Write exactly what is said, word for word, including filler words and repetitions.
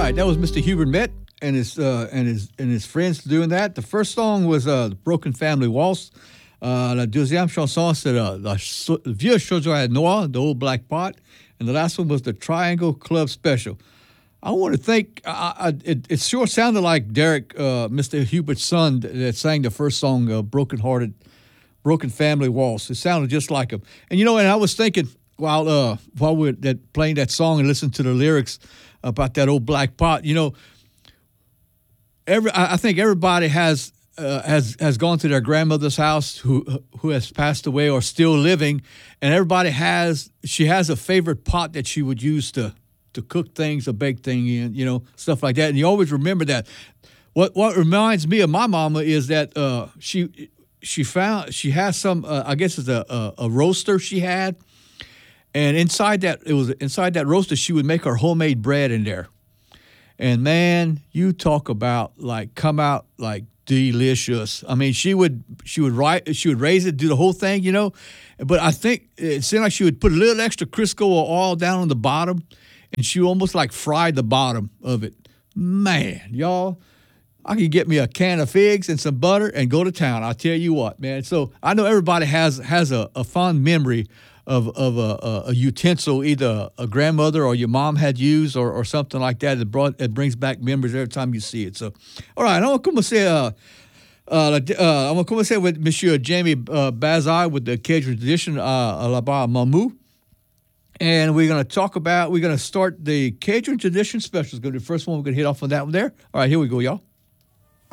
right, that was Mister Hubert Met and his uh, and his and his friends doing that. The first song was uh, the Broken Family Waltz. Uh, la deuxième chanson, c'est uh, la so- Vieux Chaudron Noir, the Old Black Pot. And the last one was the Triangle Club Special. I want to think, I, I, it, it sure sounded like Derek, uh, Mister Hubert's son, that, that sang the first song, uh, Broken Hearted, Broken Family Waltz. It sounded just like him. And you know, and I was thinking while uh, while we were that, playing that song and listening to the lyrics about that old black pot, you know, every I, I think everybody has uh, has has gone to their grandmother's house who who has passed away or still living, and everybody has she has a favorite pot that she would use to to cook things or bake things in, you know, stuff like that. And you always remember that. What what reminds me of my mama is that uh, she she found she has some uh, I guess it's a, a a roaster she had, and inside that it was inside that roaster she would make her homemade bread in there. And man, you talk about like come out like delicious. I mean, she would she would write she would raise it, do the whole thing, you know. But I think it seemed like she would put a little extra Crisco or oil down on the bottom, and she almost like fried the bottom of it. Man, y'all, I could get me a can of figs and some butter and go to town. I'll tell you what, man. So I know everybody has has a, a fond memory of of a, a, a utensil either a grandmother or your mom had used or, or something like that. It brought it brings back memories every time you see it. So, all right, I'm gonna come and say uh, uh, uh I'm gonna come and say with Monsieur Jamie uh, Bazai with the Cajun tradition uh, La Ba Mamou. And we're going to talk about, we're going to start the Cajun Tradition Special. It's going to be the first one. We're going to hit off on that one there. All right, here we go, y'all.